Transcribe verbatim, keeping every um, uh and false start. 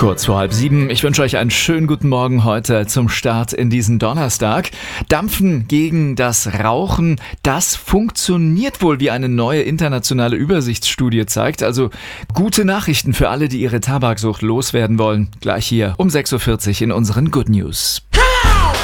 Kurz vor halb sieben. Ich wünsche euch einen schönen guten Morgen heute zum Start in diesen Donnerstag. Dampfen gegen das Rauchen, das funktioniert wohl, wie eine neue internationale Übersichtsstudie zeigt. Also gute Nachrichten für alle, die ihre Tabaksucht loswerden wollen. Gleich hier um sechs Uhr vierzig in unseren Good News.